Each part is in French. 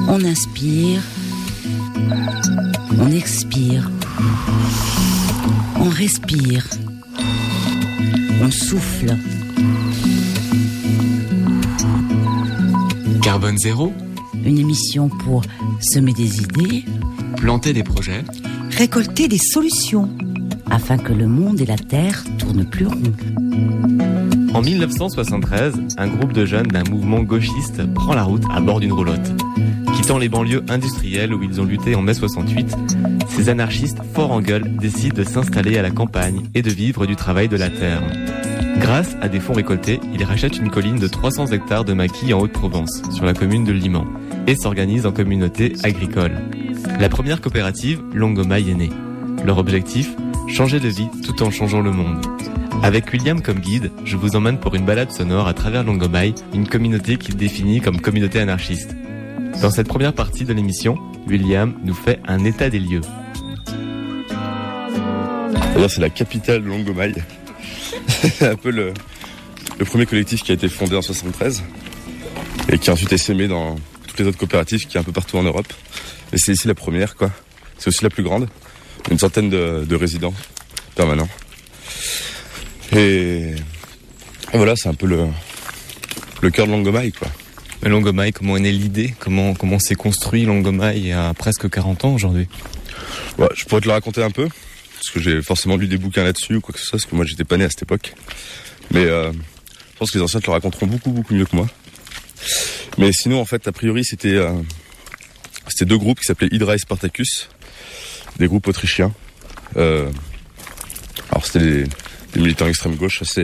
On inspire, on expire, on respire, on souffle. Carbone zéro, une émission pour semer des idées, planter des projets, récolter des solutions, afin que le monde et la Terre tournent plus rond. En 1973, un groupe de jeunes d'un mouvement gauchiste prend la route à bord d'une roulotte. Quittant les banlieues industrielles où ils ont lutté en mai 68, ces anarchistes forts en gueule décident de s'installer à la campagne et de vivre du travail de la terre. Grâce à des fonds récoltés, ils rachètent une colline de 300 hectares de maquis en Haute-Provence, sur la commune de Liman, et s'organisent en communauté agricole. La première coopérative, Longomaille, est née. Leur objectif, changer de vie tout en changeant le monde. Avec William comme guide, je vous emmène pour une balade sonore à travers Longomaille, une communauté qu'il définit comme communauté anarchiste. Dans cette première partie de l'émission, William nous fait un état des lieux. Alors, c'est la capitale de Longomaille. C'est un peu le premier collectif qui a été fondé en 73 et qui a ensuite essaimé dans toutes les autres coopératives qui est un peu partout en Europe. Et c'est ici la première, quoi. C'est aussi la plus grande. Une centaine de résidents permanents. Et voilà, c'est un peu le cœur de Longomaille, quoi. Mais Longomaille, comment est née l'idée ? Comment s'est construit Longomaille il y a presque 40 ans aujourd'hui ? Ouais, je pourrais te le raconter un peu, parce que j'ai forcément lu des bouquins là-dessus ou quoi que ce soit, parce que moi j'étais pas né à cette époque. Mais je pense que les anciens te le raconteront beaucoup mieux que moi. Mais sinon, en fait, a priori, c'était deux groupes qui s'appelaient Hydra et Spartacus, des groupes autrichiens. Alors c'était des militants extrême gauche assez...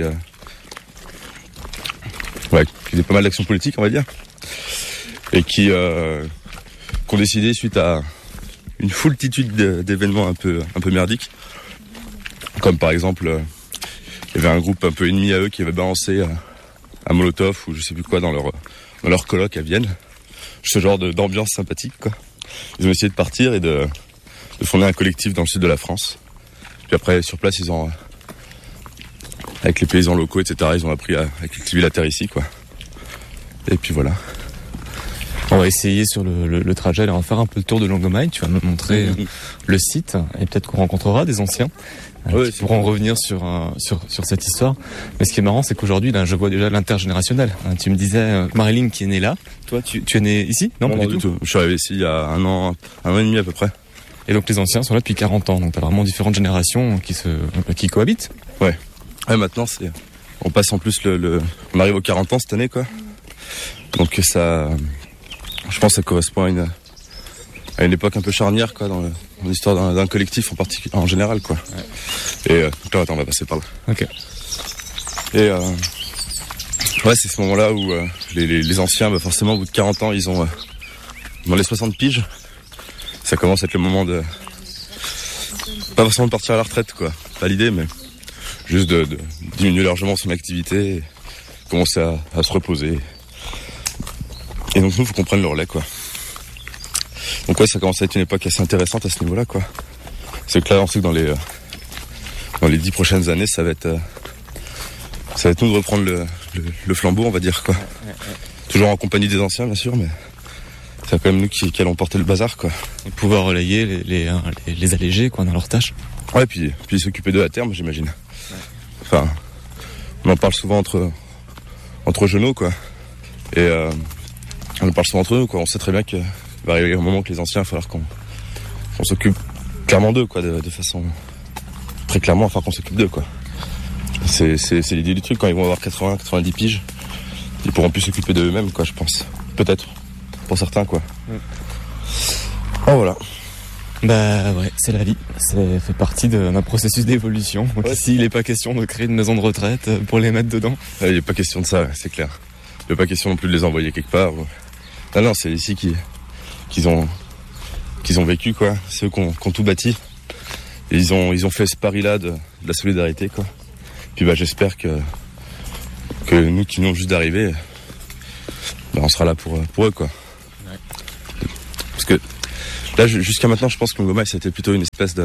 qui faisaient pas mal d'actions politiques, on va dire. Et qui ont décidé, suite à une foultitude d'événements un peu merdiques, comme par exemple, il y avait un groupe un peu ennemi à eux qui avait balancé un Molotov ou je sais plus quoi dans leur colloque à Vienne. Ce genre d'ambiance sympathique, quoi. Ils ont essayé de partir et de fonder un collectif dans le sud de la France. Puis après, sur place, ils ont... avec les paysans locaux, etc., ils ont appris à cultiver la terre ici, quoi. Et puis voilà. On va essayer sur le trajet, on va faire un peu le tour de Longomaille. Tu vas me montrer le site et peut-être qu'on rencontrera des anciens qui pourront revenir sur cette histoire. Mais ce qui est marrant, c'est qu'aujourd'hui, là, je vois déjà l'intergénérationnel. Tu me disais, Marilyn qui est née là. Toi, tu es né ici ? Non, pas du tout. Je suis arrivé ici il y a un an et demi à peu près. Et donc les anciens sont là depuis 40 ans. Donc t'as vraiment différentes générations qui cohabitent. Ouais, maintenant on passe en plus on arrive aux 40 ans cette année, quoi. Donc ça, je pense que ça correspond à une époque un peu charnière, quoi, dans l'histoire d'un collectif en général, quoi. Ouais. Et donc là, attends, on va passer par là. Ok. Et ouais, c'est ce moment-là où les anciens, forcément, au bout de 40 ans, ils ont dans les 60 piges. Ça commence à être le moment de pas forcément de partir à la retraite, quoi. Pas l'idée, mais juste de diminuer largement son activité, et commencer à se reposer. Et donc nous, faut qu'on prenne le relais, quoi. Donc ouais, ça commence à être une époque assez intéressante à ce niveau-là, quoi. C'est que là, on sait que dans les 10 prochaines années, ça va être nous de reprendre le flambeau, on va dire, quoi. Toujours en compagnie des anciens, bien sûr, mais c'est quand même nous qui allons porter le bazar, quoi. Et pouvoir relayer les alléger, quoi, dans leurs tâches. Ouais, puis s'occuper d'eux à terme, j'imagine. Ouais. Enfin, on en parle souvent entre genoux, quoi. Et on en parle souvent entre nous, quoi. On sait très bien qu'il va arriver un moment que les anciens, il va falloir qu'on s'occupe clairement d'eux, quoi, de façon très clairement, enfin qu'on s'occupe d'eux, quoi. C'est l'idée du truc. Quand ils vont avoir 80-90 piges, ils pourront plus s'occuper d'eux-mêmes, quoi, je pense. Peut-être. Pour certains, quoi. Oh, voilà. Bah ouais, c'est la vie. Ça fait partie d'un processus d'évolution. Donc ici, il n'est pas question de créer une maison de retraite pour les mettre dedans. Il n'est pas question de ça, c'est clair. Il n'est pas question non plus de les envoyer quelque part. Non, c'est ici qu'ils ont vécu, quoi. C'est eux qui ont tout bâti. Et ils ont fait ce pari-là de la solidarité, quoi. Puis j'espère que nous qui venons juste d'arriver, on sera là pour eux, quoi. Ouais. Parce que là, jusqu'à maintenant, je pense que Longomaille, c'était plutôt une espèce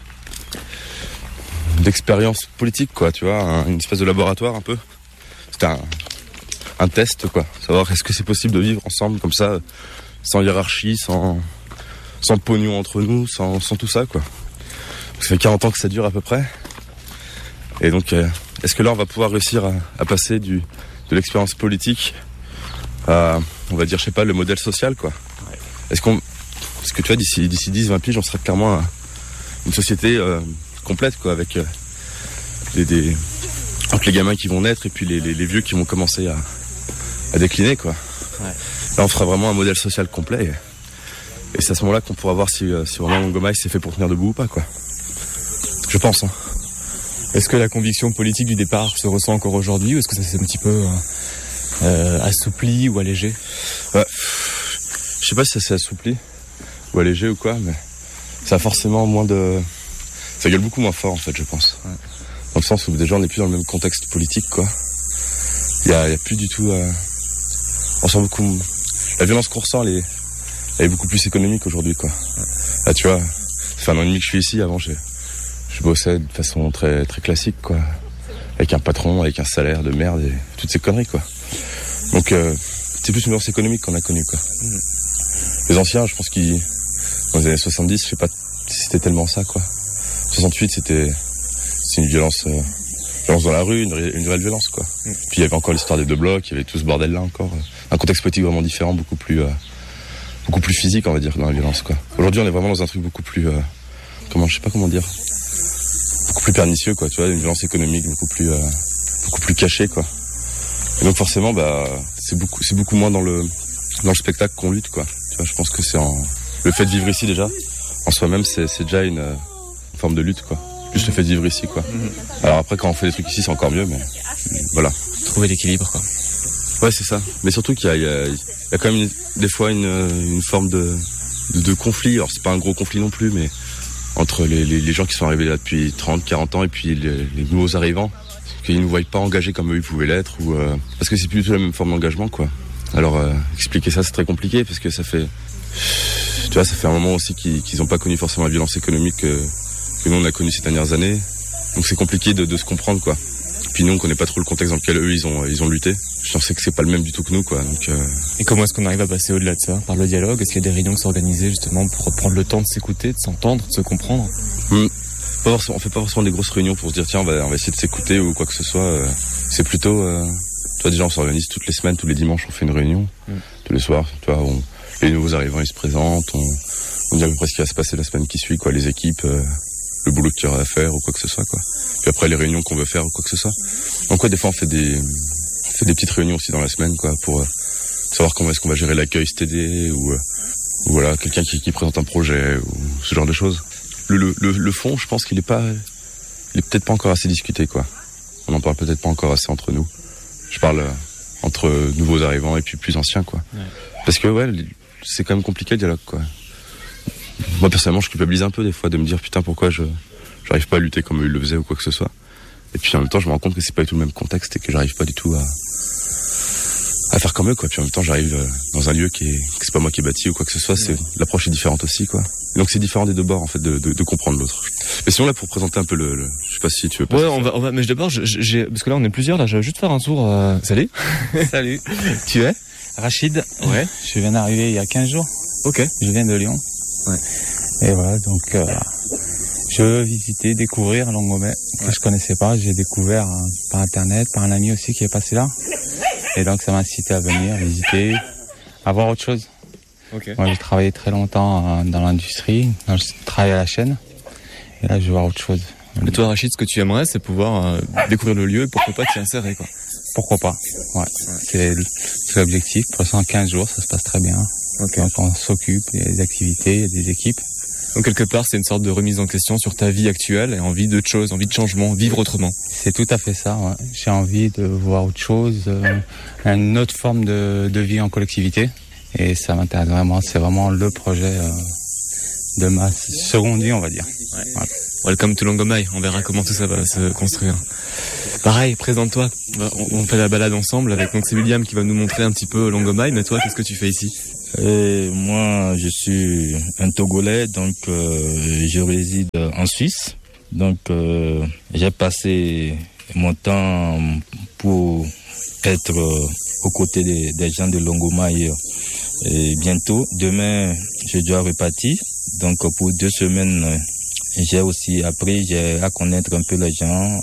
d'expérience politique, quoi, tu vois, une espèce de laboratoire un peu. C'était un test, quoi. Savoir est-ce que c'est possible de vivre ensemble comme ça, sans hiérarchie, sans pognon entre nous, sans tout ça, quoi. Ça fait 40 ans que ça dure à peu près. Et donc, est-ce que là, on va pouvoir réussir à passer de l'expérience politique à, on va dire, je sais pas, le modèle social, quoi. Est-ce que tu vois, d'ici 10-20 piges, on sera clairement une société complète, quoi, avec les gamins qui vont naître et puis les vieux qui vont commencer à décliner, quoi. Ouais. Là, on fera vraiment un modèle social complet. Et c'est à ce moment-là qu'on pourra voir si vraiment Longomai s'est fait pour tenir debout ou pas, quoi. Je pense. Hein. Est-ce que la conviction politique du départ se ressent encore aujourd'hui ou est-ce que ça s'est un petit peu assoupli ou allégé? Ouais. Je sais pas si ça s'est assoupli ou allégé ou quoi, mais ça a forcément moins de... Ça gueule beaucoup moins fort, en fait, je pense. Ouais. Dans le sens où déjà on n'est plus dans le même contexte politique, quoi. Il y a plus du tout... On sent beaucoup... La violence qu'on ressent, elle est beaucoup plus économique aujourd'hui, quoi. Ouais. Là, tu vois, ça fait 1 an et demi que je suis ici. Avant, je bossais de façon très, très classique, quoi. Avec un patron, avec un salaire de merde et toutes ces conneries, quoi. Donc, c'est plus une violence économique qu'on a connue, quoi. Les anciens, je pense dans les années 70, je sais pas si c'était tellement ça, quoi. 68, c'est une violence dans la rue, une réelle violence, quoi. Puis il y avait encore l'histoire des 2 blocs, il y avait tout ce bordel-là encore. Un contexte politique vraiment différent, beaucoup plus physique, on va dire, dans la violence, quoi. Aujourd'hui, on est vraiment dans un truc beaucoup plus, je sais pas comment dire, beaucoup plus pernicieux, quoi, tu vois, une violence économique beaucoup plus cachée, quoi. Et donc forcément, c'est beaucoup moins dans le spectacle qu'on lutte, quoi. Tu vois, je pense que le fait de vivre ici déjà, en soi-même, c'est déjà une forme de lutte, quoi. Juste le fait de vivre ici, quoi. Alors après, quand on fait des trucs ici, c'est encore mieux, mais voilà. Trouver l'équilibre, quoi. Ouais, c'est ça. Mais surtout qu'il y a quand même des fois une forme de conflit. Alors c'est pas un gros conflit non plus, mais entre les gens qui sont arrivés là depuis 30, 40 ans et puis les nouveaux arrivants, qu'ils ne voient pas engagés comme eux ils pouvaient l'être, ou parce que c'est plus du tout la même forme d'engagement, quoi. Alors expliquer ça, c'est très compliqué parce que ça fait un moment aussi qu'ils n'ont pas connu forcément la violence économique que nous on a connu ces dernières années. Donc c'est compliqué de se comprendre, quoi. Puis nous on connaît pas trop le contexte dans lequel eux ils ont lutté. Je sais que c'est pas le même du tout que nous, quoi. Donc, Et comment est-ce qu'on arrive à passer au-delà de ça? Par le dialogue? Est-ce qu'il y a des réunions qui sont organisées justement pour prendre le temps de s'écouter, de s'entendre, de se comprendre? On fait pas forcément des grosses réunions pour se dire tiens on va essayer de s'écouter ou quoi que ce soit. C'est plutôt toi déjà on s'organise toutes les semaines, tous les dimanches on fait une réunion. Tous les soirs, tu vois, les nouveaux arrivants ils se présentent, on dit à peu près ce qui va se passer la semaine qui suit, quoi, les équipes, le boulot qu'il y aura à faire ou quoi que ce soit, quoi. Puis après les réunions qu'on veut faire ou quoi que ce soit. Donc ouais, des fois on fait des petites réunions aussi dans la semaine, quoi, pour savoir comment est-ce qu'on va gérer l'accueil STD ou voilà, quelqu'un qui présente un projet ou ce genre de choses. Le fond, je pense qu'il est peut-être pas encore assez discuté, quoi. On en parle peut-être pas encore assez entre nous. Je parle entre nouveaux arrivants et puis plus anciens, quoi. Ouais. Parce que ouais, c'est quand même compliqué le dialogue, quoi. Moi personnellement, je culpabilise un peu des fois de me dire putain pourquoi j'arrive pas à lutter comme eux ils le faisaient ou quoi que ce soit. Et puis en même temps, je me rends compte que c'est pas du tout le même contexte et que j'arrive pas du tout à faire comme eux, quoi. Puis en même temps, j'arrive dans un lieu que c'est pas moi qui ai bâti ou quoi que ce soit. L'approche est différente aussi, quoi. Et donc c'est différent des 2 bords, en fait, de comprendre l'autre. Mais sinon là, pour présenter un peu je sais pas si tu veux passer. Ouais, on va. Mais d'abord, parce que là on est plusieurs. Là, je vais juste faire un tour. Salut. Salut. Tu es Rachid. Ouais. Je viens d'arriver il y a 15 jours. Ok. Je viens de Lyon. Ouais. Et voilà, donc je veux visiter, découvrir Longomai que je connaissais pas. J'ai découvert par internet, par un ami aussi qui est passé là. Et donc ça m'a incité à venir visiter, à voir autre chose. Okay. Moi j'ai travaillé très longtemps dans l'industrie, je travaille à la chaîne. Et là je veux voir autre chose. Et toi Rachid, ce que tu aimerais c'est pouvoir découvrir le lieu et pourquoi pas t'y insérer, quoi. Pourquoi pas, ouais. C'est l'objectif. Pour l'instant 15 jours, ça se passe très bien. Okay. Donc on s'occupe, il y a des activités, il y a des équipes. Donc quelque part, c'est une sorte de remise en question sur ta vie actuelle et envie d'autre chose, envie de changement, vivre autrement. C'est tout à fait ça, ouais. J'ai envie de voir autre chose, une autre forme de vie en collectivité. Et ça m'intéresse vraiment, c'est vraiment le projet de ma seconde vie, on va dire. Ouais. Voilà. Welcome to Longomai, on verra comment tout ça va se construire. Pareil, présente-toi, on fait la balade ensemble avec, donc c'est William qui va nous montrer un petit peu Longomai, mais toi, qu'est-ce que tu fais ici? Moi, je suis un Togolais, donc je réside en Suisse. Donc, j'ai passé mon temps pour être aux côtés des gens de Longomai Et bientôt, demain, je dois repartir. Donc pour 2 semaines, j'ai aussi appris, j'ai à connaître un peu les gens,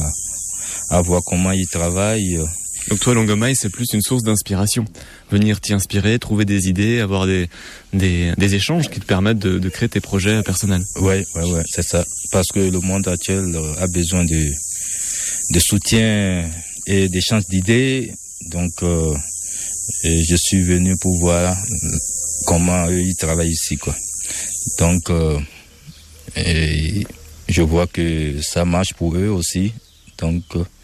à voir comment ils travaillent. Donc toi, Longomaille, c'est plus une source d'inspiration. Venir t'y inspirer, trouver des idées, avoir des échanges qui te permettent de créer tes projets personnels. Ouais, c'est ça. Parce que le monde actuel a besoin de soutien et d'échange d'idées. Donc, je suis venu pour voir comment eux, ils travaillent ici, quoi. Donc, et je vois que ça marche pour eux aussi. Donc,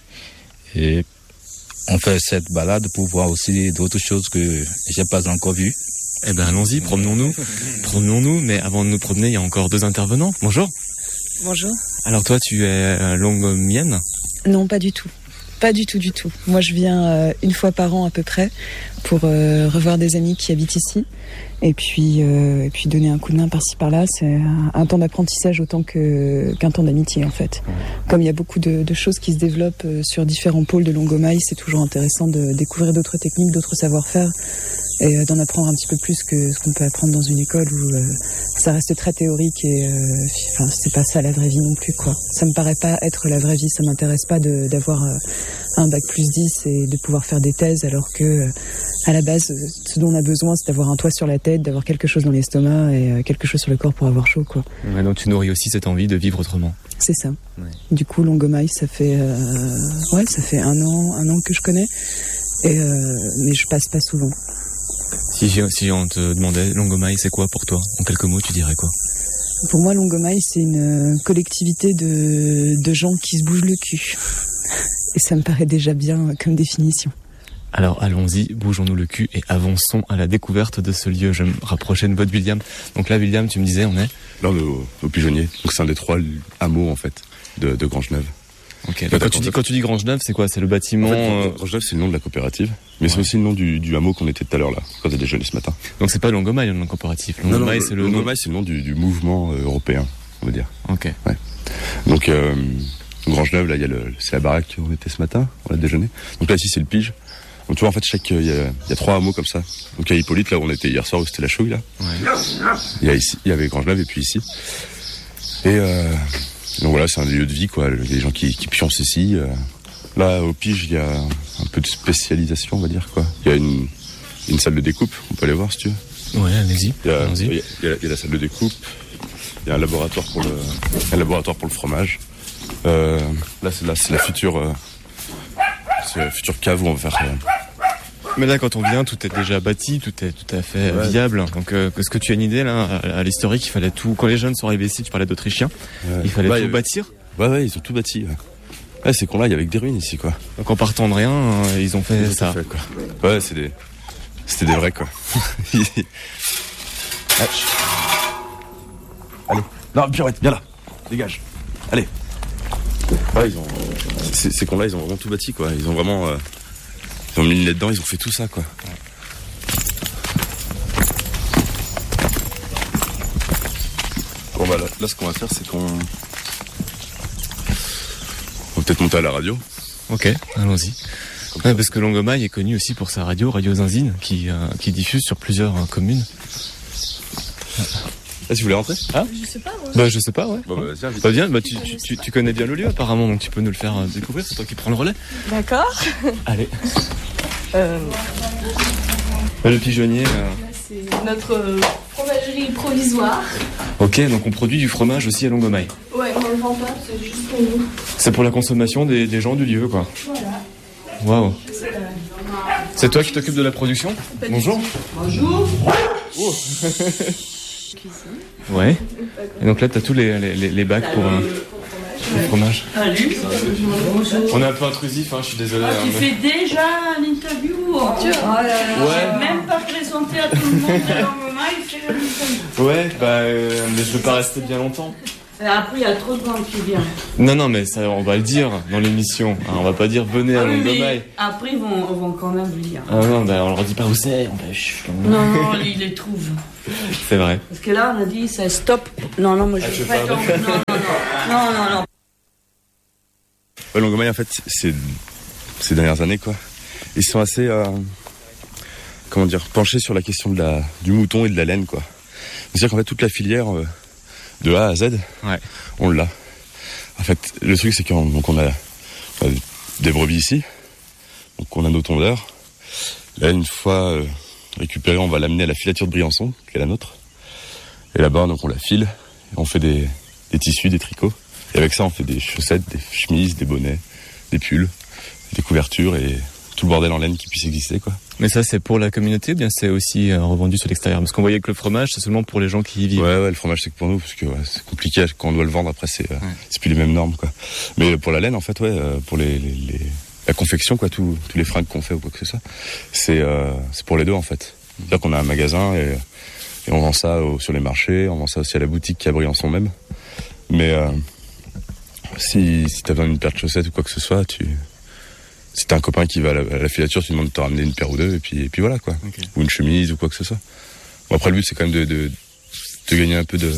et on fait cette balade pour voir aussi d'autres choses que j'ai pas encore vues. Eh ben, allons-y, promenons-nous. Promenons-nous, mais avant de nous promener, il y a encore 2 intervenants. Bonjour. Bonjour. Alors toi, tu es longomienne ? Non, pas du tout. Pas du tout. Moi, je viens 1 fois par an à peu près pour revoir des amis qui habitent ici. Et puis donner un coup de main par-ci par-là. C'est un temps d'apprentissage autant qu'un temps d'amitié, en fait. Comme il y a beaucoup de choses qui se développent sur différents pôles de Longomaille, c'est toujours intéressant de découvrir d'autres techniques, d'autres savoir-faire et d'en apprendre un petit peu plus que ce qu'on peut apprendre dans une école où ça reste très théorique et c'est pas ça la vraie vie non plus, quoi. Ça me paraît pas être la vraie vie, ça m'intéresse pas d'avoir un bac plus 10 et de pouvoir faire des thèses alors que à la base ce dont on a besoin c'est d'avoir un toit sur la tête, d'avoir quelque chose dans l'estomac et quelque chose sur le corps pour avoir chaud, quoi. Ouais, donc tu nourris aussi cette envie de vivre autrement. C'est ça. Ouais. Du coup, Longomaille, ça fait 1 an que je connais mais je passe pas souvent. Si on te demandait Longomaille, c'est quoi pour toi ? En quelques mots, tu dirais quoi ? Pour moi, Longomaille, c'est une collectivité de gens qui se bougent le cul. Et ça me paraît déjà bien comme définition. Alors allons-y, bougeons-nous le cul et avançons à la découverte de ce lieu. Je me rapprochais de votre William. Donc là, William, tu me disais, on est ? Là, on est au Pigeonnier. Donc c'est un des 3 hameaux, en fait, de Grangeneuve. Ok. Quand tu dis Grangeneuve, c'est quoi ? C'est le bâtiment. En fait, Grangeneuve, c'est le nom de la coopérative, mais c'est aussi le nom du hameau qu'on était tout à l'heure là, quand on a déjeuné ce matin. Donc c'est pas Longomaille le nom coopératif. Longomaille, c'est le nom. Longomaille, c'est le nom du mouvement européen, on va dire. Ok. Ouais. Donc Grangeneuve, là, c'est la baraque où on était ce matin, on a déjeuné. Donc là ici, c'est le Pige. Donc tu vois, en fait, il y a 3 hameaux comme ça. Donc il y a Hippolyte, là où on était hier soir, où c'était la chouille là. Ouais. Il y avait Grangeneuve et puis ici. Et donc voilà, c'est un lieu de vie, quoi. Il y a des gens qui pioncent ici. Là, au Pige, il y a un peu de spécialisation, on va dire, quoi. Il y a une salle de découpe, on peut aller voir si tu veux. Ouais, allez-y. Il y a la salle de découpe. Il y a un laboratoire pour le fromage. Là, c'est la future cave où on va faire. Mais là, quand on vient, tout est déjà bâti, tout est tout à fait viable. Donc, est-ce que tu as une idée là, à l'historique, il fallait tout. Quand les jeunes sont arrivés ici, tu parlais d'Autrichiens, il fallait tout bâtir. Ouais, ils ont tout bâti. Ouais, c'est qu'on là, il y avait que des ruines ici, quoi. Donc en partant de rien, ils ont fait ça. Quoi. Ouais, c'était des vrais, quoi. Allez, non, Pierrette, viens là, dégage. Allez. Ouais, c'est qu'on là, ils ont vraiment tout bâti, quoi. Ils ont vraiment, ils ont mis le nez dedans, ils ont fait tout ça, quoi. Bon bah là, ce qu'on va faire, c'est qu'on va peut-être monter à la radio. Ok, allons-y. Ouais, parce que Longomaille est connu aussi pour sa Radio Zinzine, qui diffuse sur plusieurs communes. Ah, tu voulais rentrer ? Ah, je sais pas, moi. Bah, je sais pas, ouais. Bon, bah, viens, tu connais bien le lieu apparemment, donc tu peux nous le faire découvrir, c'est toi qui prends le relais. D'accord. Allez. Le Pigeonnier. C'est notre fromagerie provisoire. Ok, donc on produit du fromage aussi à Longomaille. Ouais, on le vend pas, c'est juste pour nous. C'est pour la consommation des gens du lieu, quoi. Voilà. Waouh. C'est toi qui t'occupes de la production ? Bonjour. Bonjour. Oh. Ouais. Et donc là, t'as tous les bacs pour le fromage. Salut. Bonjour. On est un peu intrusif, je suis désolé. Tu fais déjà une interview, Arthur. Ouais. Même pas présenté à tout le monde de moment, il fait une interview. Ouais, mais je veux pas rester bien longtemps. Après, il y a trop de gens qui viennent. Non, mais ça, on va le dire dans l'émission. On va pas dire venez à Longomaille. Après, ils vont quand même venir. Ah non, on leur dit pas où c'est. Non, ils les trouvent. C'est vrai. Parce que là, on a dit, ça stop. Non, moi je veux pas être Non. Ouais, Longomaille, en fait, ces dernières années, quoi, ils sont assez pencher sur la question du mouton et de la laine, quoi. C'est-à-dire qu'en fait, toute la filière, de A à Z, on l'a. En fait, le truc, c'est qu'on a des brebis ici, donc on a nos tondeurs. Là, une fois récupérée, on va l'amener à la filature de Briançon, qui est la nôtre. Et là-bas, donc on la file, et on fait des tissus, des tricots. Et avec ça, on fait des chaussettes, des chemises, des bonnets, des pulls, des couvertures et tout le bordel en laine qui puisse exister, quoi. Mais ça, c'est pour la communauté ou bien c'est aussi revendu sur l'extérieur? Parce qu'on voyait que le fromage, c'est seulement pour les gens qui y vivent. Ouais, le fromage, c'est que pour nous, parce que c'est compliqué quand on doit le vendre. Après, c'est plus les mêmes normes, quoi. Mais pour la laine, en fait, pour la confection, quoi, tous les fringues qu'on fait ou quoi que ce soit, c'est pour les deux, en fait. C'est-à-dire qu'on a un magasin et on vend ça sur les marchés, on vend ça aussi à la boutique qui a Briançon même. Mais si t'as besoin d'une paire de chaussettes ou quoi que ce soit, si t'as un copain qui va à la filature, tu demandes de te ramener une paire ou deux, et puis voilà, quoi. Okay. Ou une chemise ou quoi que ce soit. Bon, après, le but, c'est quand même de gagner un peu de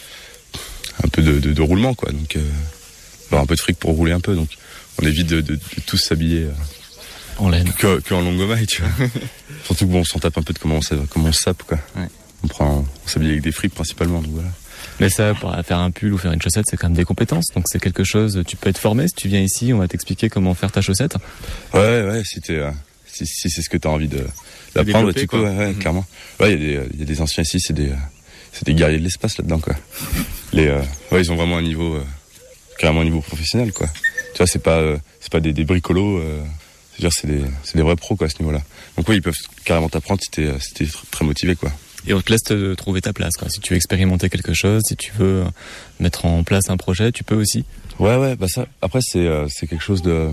roulement, quoi. Donc, avoir un peu de fric pour rouler un peu. Donc, on évite de tous s'habiller en laine. Que en longue maille, tu vois. Surtout que on s'en tape un peu de comment on se sape, quoi. Ouais. On s'habille avec des fripes principalement, donc voilà. Mais ça, pour faire un pull ou faire une chaussette, c'est quand même des compétences. Donc c'est quelque chose, tu peux être formé. Si tu viens ici, on va t'expliquer comment faire ta chaussette. Ouais, si c'est ce que tu as envie d'apprendre, tu peux, clairement. Ouais, il y a des anciens ici, c'est des guerriers de l'espace là-dedans, quoi. Ils ont vraiment un niveau, carrément un niveau professionnel, quoi. Tu vois, c'est pas des bricolos, c'est-à-dire c'est des vrais pros, quoi, à ce niveau-là. Donc oui, ils peuvent carrément t'apprendre si t'es très motivé, quoi. Et on te laisse te trouver ta place, quoi. Si tu veux expérimenter quelque chose, si tu veux mettre en place un projet, tu peux aussi. Ouais, bah ça. Après, c'est quelque chose de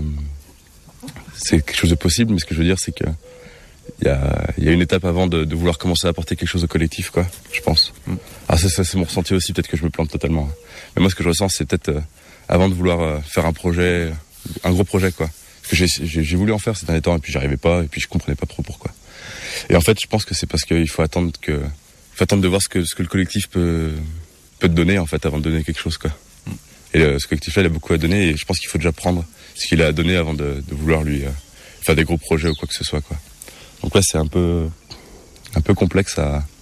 possible, mais ce que je veux dire, c'est que il y a une étape avant de vouloir commencer à apporter quelque chose au collectif, quoi. Je pense. Alors ça, c'est mon ressenti aussi. Peut-être que je me plante totalement. Mais moi, ce que je ressens, c'est peut-être avant de vouloir faire un projet, un gros projet, quoi. Parce que j'ai voulu en faire ces derniers temps, et puis j'arrivais pas, et puis je comprenais pas trop pourquoi. Et en fait, je pense que c'est parce qu'il faut attendre de voir ce que le collectif peut te donner, en fait, avant de donner quelque chose, quoi. Et ce collectif-là, il a beaucoup à donner, et je pense qu'il faut déjà prendre ce qu'il a à donner avant de vouloir lui faire des gros projets ou quoi que ce soit, quoi. Donc ouais, c'est un peu complexe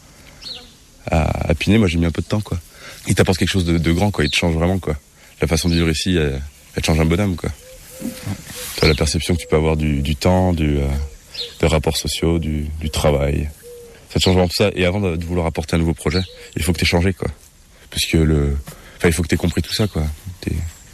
à piner. Moi, j'ai mis un peu de temps, quoi. Il t'apporte quelque chose de grand, quoi. Il te change vraiment, quoi. La façon de vivre ici, elle te change un bonhomme, quoi. Tu as la perception que tu peux avoir du temps, des rapports sociaux, du travail. Ça te change vraiment tout ça. Et avant de vouloir apporter un nouveau projet, il faut que tu aies changé, quoi. Puisque il faut que tu aies compris tout ça, quoi. Que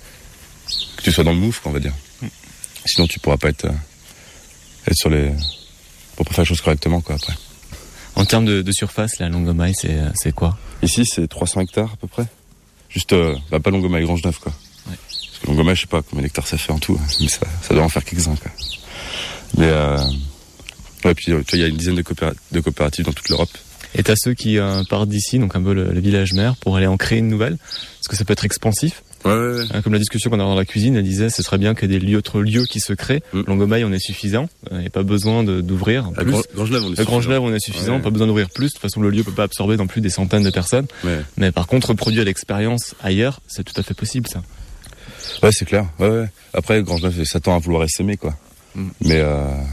tu sois dans le move, quoi, on va dire. Sinon, tu pourras pas être sur pour pas faire les choses correctement, quoi, après. En termes de surface, la Longomaille, c'est quoi? Ici, c'est 300 hectares, à peu près. Juste, pas Longomaille, Grangeneuve, quoi. Ouais. Parce que Longomaille, je sais pas combien d'hectares ça fait en tout, mais ça doit en faire quelques-uns, quoi. Mais, ouais, puis, tu vois, il y a une dizaine de coopératives dans toute l'Europe. Et t'as ceux qui partent d'ici, donc un peu le village mère, pour aller en créer une nouvelle. Parce que ça peut être expansif. Ouais. Comme la discussion qu'on a dans la cuisine, elle disait, ce serait bien qu'il y ait des autres lieux qui se créent. Longomaille, on est suffisant. Il n'y a pas besoin d'ouvrir plus. Grangeneuve, on est suffisant. Pas besoin d'ouvrir plus. De toute façon, le lieu peut pas absorber non plus des centaines de personnes. Ouais. Mais par contre, reproduire l'expérience ailleurs, c'est tout à fait possible, ça. Ouais, c'est clair. Ouais. Après, Grangeneuve s'attend à vouloir s'aimer, quoi. Mais,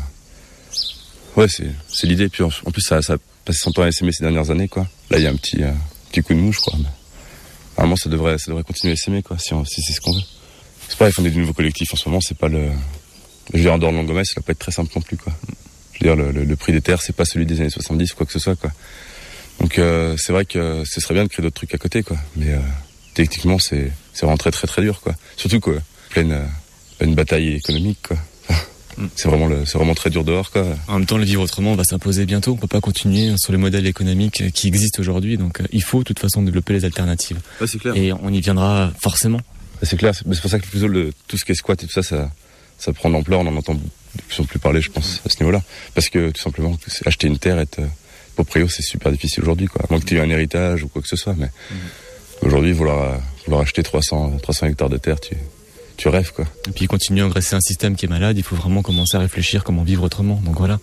ouais, c'est l'idée. Puis en plus, ça a passé son temps à s'aimer ces dernières années, quoi. Là, il y a un petit coup de mou, je crois. Mais normalement, ça devrait continuer à s'aimer, quoi, si c'est ce qu'on veut. C'est pas, ils font des nouveaux collectifs en ce moment, c'est pas je veux dire, en dehors de Longomaille, ça va pas être très simple non plus, quoi. Je veux dire, le prix des terres, c'est pas celui des années 70 ou quoi que ce soit, quoi. Donc, c'est vrai que ce serait bien de créer d'autres trucs à côté, quoi. Mais, techniquement, c'est vraiment très, très, très dur, quoi. Surtout, quoi, pleine bataille économique, quoi. C'est vraiment très dur dehors, quoi. En même temps, le vivre autrement va s'imposer bientôt. On peut pas continuer sur les modèles économiques qui existent aujourd'hui. Donc, il faut, de toute façon, développer les alternatives. Ouais, c'est clair. Et on y viendra forcément. Ouais, c'est clair. Mais c'est pour ça que plutôt tout ce qui est squat et tout ça prend de l'ampleur. On en entend de plus en plus parler, je pense, à ce niveau-là. Parce que, tout simplement, acheter une terre, être proprio, c'est super difficile aujourd'hui, quoi. À moins que tu aies un héritage ou quoi que ce soit. Mais aujourd'hui, vouloir acheter 300 hectares de terre, tu rêves, quoi. Et puis continuer à engraisser un système qui est malade, il faut vraiment commencer à réfléchir comment vivre autrement. Donc voilà.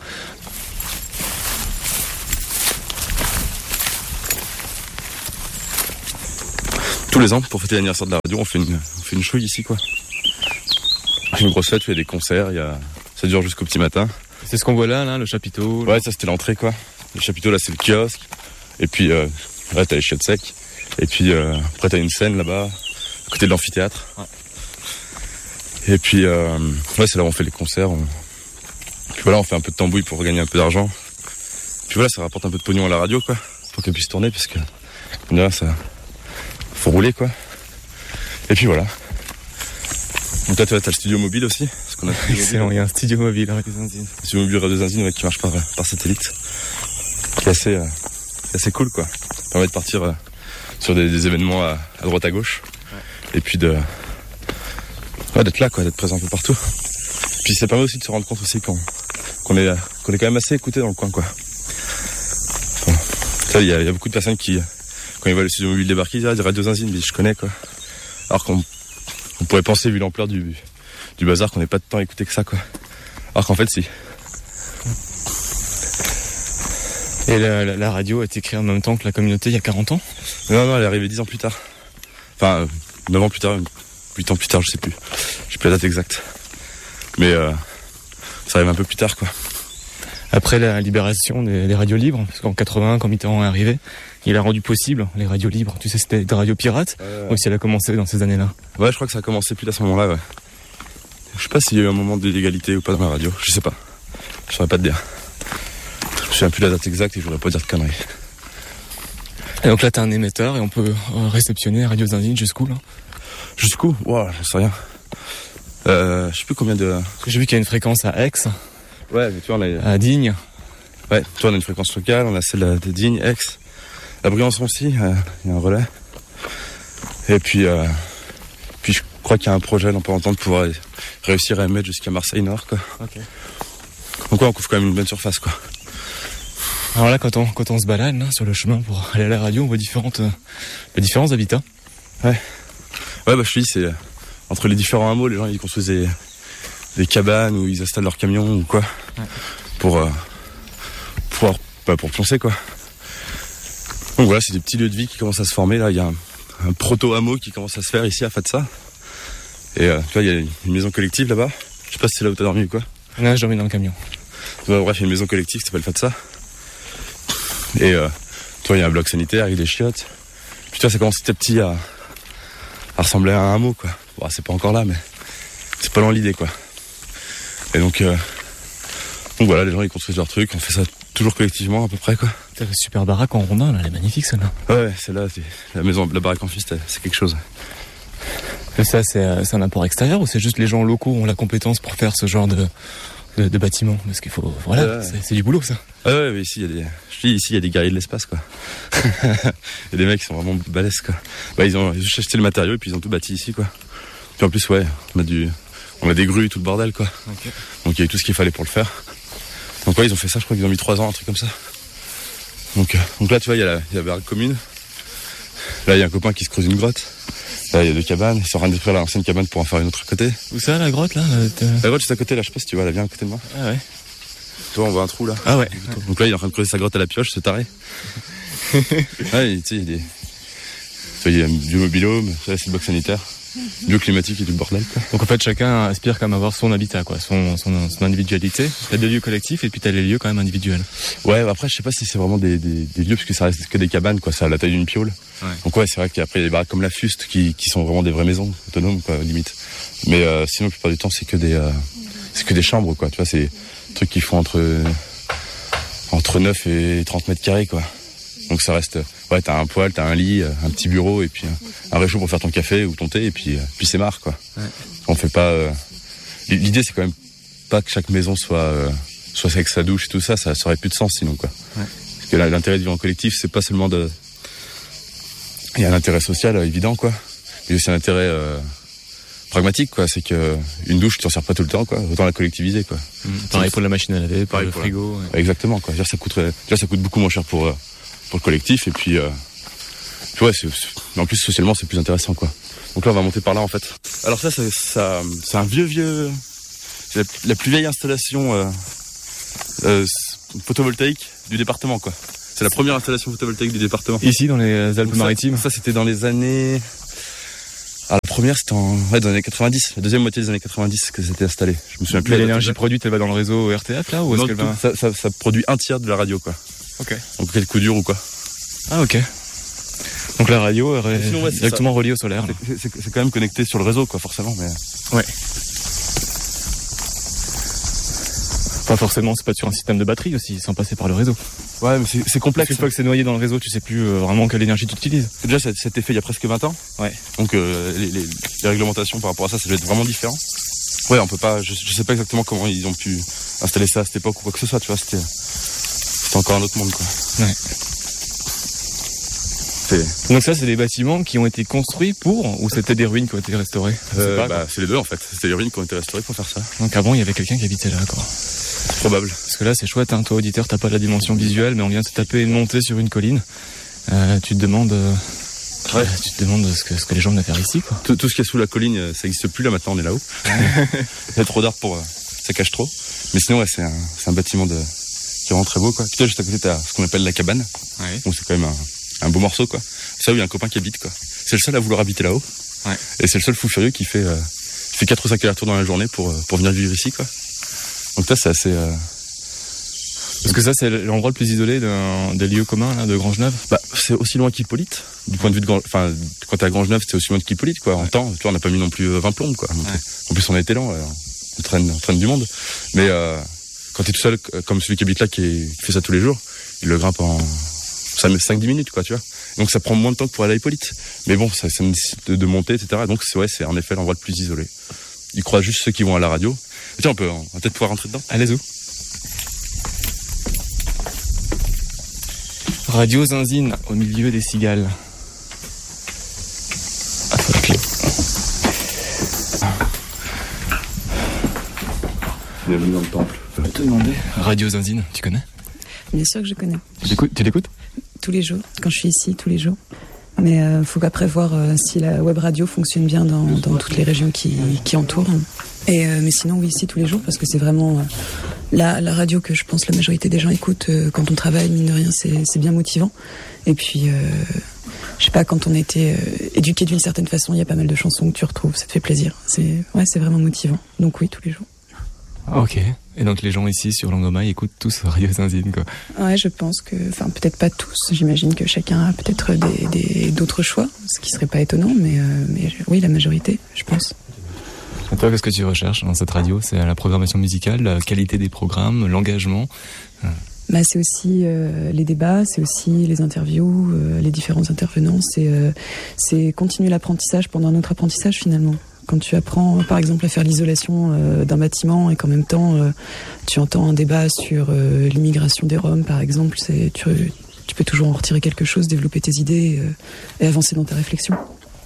Tous les ans, pour fêter l'anniversaire de la radio, on fait une chouille ici, quoi. On fait une grosse fête, il y a des concerts, ça dure jusqu'au petit matin. C'est ce qu'on voit là, le chapiteau. Ouais, ça c'était l'entrée quoi. Le chapiteau là c'est le kiosque. Et puis là t'as les chiottes secs. Et puis après t'as une scène là-bas, à côté de l'amphithéâtre. Ouais. Et puis c'est là où on fait les concerts. Puis voilà, on fait un peu de tambouille pour gagner un peu d'argent. Puis voilà, ça rapporte un peu de pognon à la radio quoi, pour qu'elle puisse tourner parce que là ça faut rouler quoi. Et puis voilà. Donc là, tu vois, t'as le studio mobile aussi. Parce qu'on a excellent, il y a un studio mobile Radio Zinzine. Un studio mobile Radio Zinzine qui marche par satellite. Qui est assez cool, quoi. Ça permet de partir sur des événements à droite à gauche. Ouais. Et puis d'être là, quoi, d'être présent un peu partout. Puis ça permet aussi de se rendre compte aussi qu'on est quand même assez écouté dans le coin, quoi. Enfin, il y a beaucoup de personnes qui, quand ils voient le studio mobile débarquer, ils disent Radio Zinzine, mais je connais, quoi. Alors on pourrait penser, vu l'ampleur du bazar, qu'on n'ait pas de temps à écouter que ça, quoi. Alors qu'en fait, si. Et la radio a été créée en même temps que la communauté il y a 40 ans ? Non, elle est arrivée 10 ans plus tard. Enfin, 9 ans plus tard, 8 ans plus tard, je sais plus. J'ai plus la date exacte. Mais ça arrive un peu plus tard, quoi. Après la libération des radios libres, parce qu'en 81, quand Mitterrand est arrivé, il a rendu possible les radios libres. Tu sais, c'était des radios pirates, ou si elle a commencé dans ces années-là. Ouais, je crois que ça a commencé plus à ce moment-là, ouais. Je sais pas s'il y a eu un moment d'illégalité ou pas dans la radio, je sais pas. Je saurais pas te dire. Je sais plus la date exacte et je voudrais pas dire de conneries. Et donc là, t'as un émetteur et on peut réceptionner Radio Zinzine jusqu'où, là ? Jusqu'où ? Wow, j'en sais rien. Je sais plus combien de... Parce que j'ai vu qu'il y a une fréquence à Aix. Ouais, mais tu vois, on a... À Digne. Ouais, tu vois, on a une fréquence locale, on a celle de Digne, Aix. À Briançon aussi, il y a un relais. Et puis je crois qu'il y a un projet dans pas longtemps de pouvoir réussir à émettre jusqu'à Marseille-Nord, quoi. Ok. Donc ouais, on couvre quand même une bonne surface, quoi. Alors là, quand on se balade là, sur le chemin pour aller à la radio, on voit différents habitats. Ouais. Ouais, je te dis, c'est entre les différents hameaux, les gens ils construisent des cabanes où ils installent leurs camions ou quoi, ouais. pour pioncer, quoi. Donc voilà, c'est des petits lieux de vie qui commencent à se former. Là, il y a un proto-hameau qui commence à se faire ici à Fatsa. Et tu vois, il y a une maison collective là-bas. Je sais pas si c'est là où t'as dormi ou quoi. Non, je dormis dans le camion. Ouais, bref, il y a une maison collective qui s'appelle Fatsa. Et tu vois, il y a un bloc sanitaire avec des chiottes. Puis tu vois, ça commence petit à petit à ressembler à un hameau, quoi. Bon, c'est pas encore là, mais c'est pas loin l'idée, quoi. Et donc voilà, les gens ils construisent leurs trucs, on fait ça toujours collectivement à peu près, quoi. T'as la super baraque en rondin là, elle est magnifique celle-là. Ouais, celle-là, la baraque en fiste, c'est quelque chose. Et ça, c'est un apport extérieur ou c'est juste les gens locaux ont la compétence pour faire ce genre de bâtiment? Parce qu'il faut, voilà, c'est du boulot, ça. Ouais, mais ici il y a des guerriers de l'espace, quoi. Il y a des mecs qui sont vraiment balèzes, quoi. Bah, ils ont juste acheté le matériau et puis ils ont tout bâti ici, quoi. Puis en plus, ouais, on a des grues, tout le bordel, quoi. Okay. Donc il y a eu tout ce qu'il fallait pour le faire. Donc ouais, ils ont fait ça, je crois qu'ils ont mis 3 ans, un truc comme ça. Donc là, tu vois, il y a la baraque commune. Là, il y a un copain qui se creuse une grotte. Là, il y a 2 cabanes. Ils sont en train de détruire l'ancienne cabane pour en faire une autre à côté. Où ça, la grotte, là? La grotte, juste à côté, là. Je sais pas si tu vois, elle vient à côté de moi. Ah ouais. Toi, on voit un trou, là. Ah ouais. Donc là, il est en train de creuser sa grotte à la pioche, ce taré. Ouais, tu sais, il y a du mobilhome. Ça, c'est le bloc sanitaire. Bioclimatique et du bordel, quoi. Donc en fait chacun aspire quand même à avoir son habitat, quoi, son individualité. T'as des lieux collectifs et puis t'as les lieux quand même individuels. Ouais, après je sais pas si c'est vraiment des lieux parce que ça reste que des cabanes, quoi, ça a la taille d'une piole. Ouais. Donc ouais, c'est vrai qu'après il y a des baraques comme la Fuste qui sont vraiment des vraies maisons autonomes, quoi, limite. Mais sinon la plupart du temps c'est que des chambres, quoi, tu vois, c'est des trucs qui font entre 9 et 30 mètres carrés, quoi. Donc ça reste, ouais, t'as un poêle, t'as un lit, un petit bureau et puis un réchaud pour faire ton café ou ton thé et puis c'est marre, quoi. Ouais. On fait pas. L'idée c'est quand même pas que chaque maison soit avec sa douche et tout ça, ça aurait plus de sens sinon, quoi. Ouais. Parce que l'intérêt de vivre en collectif, c'est pas seulement il y a un intérêt social évident, quoi, mais aussi un intérêt pragmatique, quoi. C'est que une douche tu t'en sers pas tout le temps, quoi. Autant la collectiviser, quoi. Pareil pour la machine à laver, pareil pour le frigo. Ouais. Exactement, quoi. Ça coûte beaucoup moins cher pour le collectif et puis ouais, en plus socialement c'est plus intéressant, quoi. Donc là on va monter par là en fait. Alors ça c'est un vieux c'est la plus vieille installation photovoltaïque du département, quoi. C'est la première installation photovoltaïque du département. Ici dans les Alpes-Maritimes. Ça c'était dans les années... Alors, la première, c'était dans les années 90, la deuxième moitié des années 90 que c'était installé. Je me souviens plus. Mais l'énergie produite, elle va dans le réseau RTF là, ou est-ce Non, qu'elle va... ça produit un tiers de la radio, quoi. Ok. Donc quel coup dur ou quoi. Ah ok. Donc la radio est Sinon, ouais, directement reliée au solaire. C'est quand même connecté sur le réseau, quoi, forcément. Mais... Ouais. Pas forcément, c'est pas sur un système de batterie aussi, sans passer par le réseau. Ouais, mais c'est complexe. Une fois que c'est noyé dans le réseau, tu sais plus vraiment quelle énergie tu utilises. Déjà, ça a été fait il y a presque 20 ans. Ouais. Donc les réglementations par rapport à ça doit être vraiment différent. Ouais, on peut pas. Je sais pas exactement comment ils ont pu installer ça à cette époque ou quoi que ce soit. Tu vois, c'était encore un autre monde, quoi. Ouais. Donc ça, c'est des bâtiments qui ont été construits pour, ou c'était des ruines qui ont été restaurées? C'est les deux en fait. C'était les ruines qui ont été restaurées pour faire ça. Donc avant, il y avait quelqu'un qui habitait là, quoi. Probable. Parce que là, c'est chouette, hein. Toi, auditeur, t'as pas la dimension visuelle, mais on vient te taper une montée sur une colline. Tu te demandes ce que les gens venaient faire ici, quoi. Tout ce qu'il y a sous la colline, ça n'existe plus là. Maintenant, on est là-haut. Il y a trop d'arbres pour, ça cache trop. Mais sinon, ouais, c'est un bâtiment qui est vraiment très beau, quoi. Puis toi, juste à côté, t'as ce qu'on appelle la cabane. Ouais. Donc c'est quand même un beau morceau, quoi. Ça où il y a un copain qui habite, quoi. C'est le seul à vouloir habiter là-haut. Ouais. Et c'est le seul fou furieux qui fait 4 ou 5 allers-retours dans la journée pour venir vivre ici, quoi. Donc ça, c'est assez... Parce que ça, c'est l'endroit le plus isolé des lieux communs, là, de Grangeneuve. Bah, c'est aussi loin qu'Hippolyte. Du point de vue de quand t'es à Grangeneuve, c'était aussi loin qu'Hippolyte, quoi. En temps, tu vois, on n'a pas mis non plus 20 plombes, quoi. Donc, en plus, on a été lent, on traîne du monde. Mais quand t'es tout seul, comme celui qui habite là, qui fait ça tous les jours, il le grimpe ça met 5-10 minutes, quoi, tu vois. Donc ça prend moins de temps que pour aller à Hippolyte. Mais bon, ça nécessite de monter, etc. Donc c'est en effet l'endroit le plus isolé. Il croise juste ceux qui vont à la radio. Et tiens, on va peut-être pouvoir rentrer dedans. Allez-y. Radio Zinzine, au milieu des cigales. Ah, c'est la clé. Bienvenue dans le temple. Je vais te demander. Radio Zinzine, tu connais? Bien sûr que je connais. Tu l'écoutes? Tous les jours, quand je suis ici, tous les jours. Mais faut qu'après voir si la web radio fonctionne bien dans toutes les régions qui entourent. Mais sinon, oui, ici tous les jours, parce que c'est vraiment la radio que je pense la majorité des gens écoutent quand on travaille, mine de rien, c'est bien motivant. Et puis, je sais pas, quand on a été éduqué d'une certaine façon, il y a pas mal de chansons que tu retrouves, ça te fait plaisir. C'est vraiment motivant. Donc oui, tous les jours. Ok. Et donc les gens ici sur Langomaille écoutent tous Radio Zinzine, quoi. Ouais, je pense que, enfin peut-être pas tous. J'imagine que chacun a peut-être d'autres choix, ce qui serait pas étonnant, mais oui, la majorité, je pense. Et toi, qu'est-ce que tu recherches dans cette radio? C'est la programmation musicale, la qualité des programmes, l'engagement? C'est aussi les débats, c'est aussi les interviews, les différents intervenants. C'est continuer l'apprentissage pendant un autre apprentissage finalement. Quand tu apprends, par exemple, à faire l'isolation d'un bâtiment et qu'en même temps, tu entends un débat sur l'immigration des Roms, par exemple, tu peux toujours en retirer quelque chose, développer tes idées et avancer dans ta réflexion.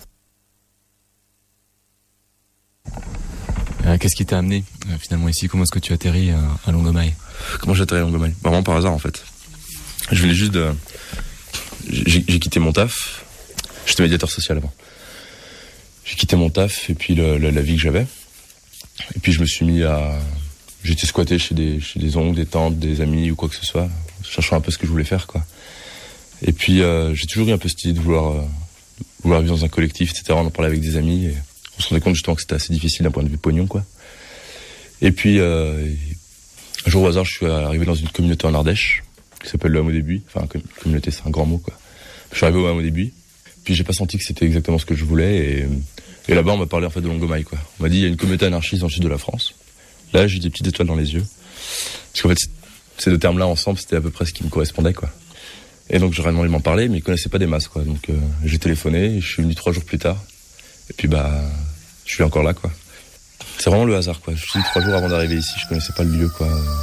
Qu'est-ce qui t'a amené finalement ici? Comment est-ce que tu atterris à Langomaille? Comment j'ai atterri à Langomaille? Vraiment par hasard, en fait. Je venais juste de... J'ai quitté mon taf. J'étais médiateur social avant. J'ai quitté mon taf et puis la vie que j'avais. Et puis je me suis mis à... J'étais squatté chez des oncles, des tantes, des amis ou quoi que ce soit, cherchant un peu ce que je voulais faire, quoi. Et puis j'ai toujours eu un peu cette idée de vouloir vivre dans un collectif, etc. On en parlait avec des amis et on se rendait compte justement que c'était assez difficile d'un point de vue pognon, quoi. Et puis un jour au hasard, je suis arrivé dans une communauté en Ardèche qui s'appelle le Hameau des Buis. Enfin, communauté, c'est un grand mot, quoi. Je suis arrivé au Hameau des Buis. Puis j'ai pas senti que c'était exactement ce que je voulais et là-bas on m'a parlé en fait de Langomaille, quoi. On m'a dit il y a une communauté anarchiste dans le sud de la France. Là j'ai eu des petites étoiles dans les yeux. Parce qu'en fait ces deux termes-là ensemble c'était à peu près ce qui me correspondait, quoi. Et donc j'aurais demandé de m'en parler mais ils connaissaient pas des masses, quoi. Donc j'ai téléphoné et je suis venu 3 jours plus tard. Et puis je suis encore là, quoi. C'est vraiment le hasard, quoi. Je suis dit 3 jours avant d'arriver ici, je connaissais pas le lieu, quoi.